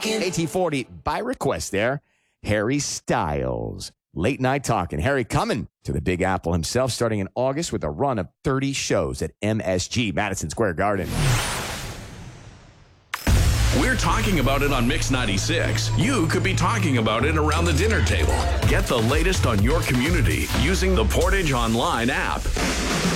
AT40 by request there, Harry Styles. Late Night Talking. Harry coming to the Big Apple himself starting in August with a run of 30 shows at MSG, Madison Square Garden. We're talking about it on Mix 96. You could be talking about it around the dinner table. Get the latest on your community using the Portage Online app.